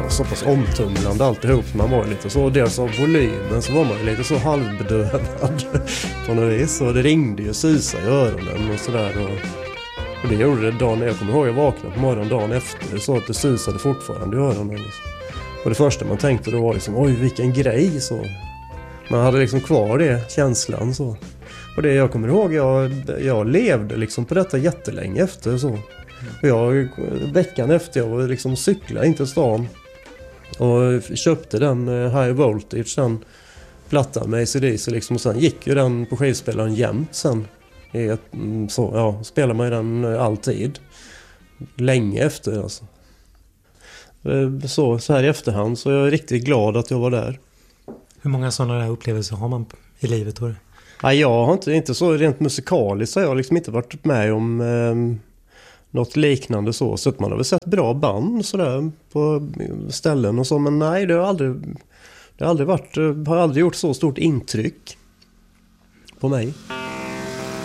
var så pass omtumlande alltihop. Man var ju lite så, dels av volymen så var man ju lite så halvbedövad på något vis. Och det ringde ju, susade i öronen och sådär. Och det gjorde det dagen, jag kommer ihåg jag vaknade på morgonen dagen efter så att det susade fortfarande i öronen liksom. Och det första man tänkte då var liksom, oj vilken grej så. Man hade liksom kvar det, känslan så. Och det jag kommer ihåg, jag levde liksom på detta jättelänge efter så. Och veckan efter jag var liksom cykla in till stan och köpte den High Voltage, den plattan med AC/DC liksom, och sen gick ju den på skivspelaren jämt sen. Så, ja, spelar man ju den alltid. Länge efter alltså. Så här i efterhand så är jag riktigt glad att jag var där. Hur många sådana där upplevelser har man i livet då? Nej, jag har inte så rent musikaliskt så jag har liksom inte varit med om något liknande så att man har väl sett bra band så där på ställen och så, men nej, det har aldrig gjort så stort intryck på mig.